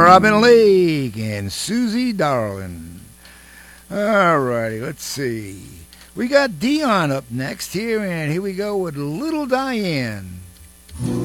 Robin Lake and Susie Darling. All righty, let's see. We got Dion up next here, and here we go with Little Diane.